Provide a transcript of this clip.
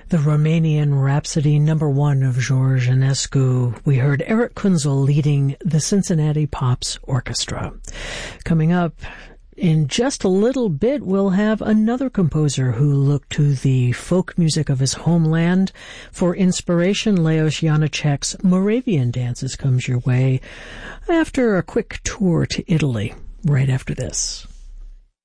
The Romanian Rhapsody #1 of George Enescu. We heard Eric Kunzel leading the Cincinnati Pops Orchestra. Coming up in just a little bit, we'll have another composer who looked to the folk music of his homeland for inspiration. Leos Janáček's Moravian Dances comes your way after a quick tour to Italy, right after this.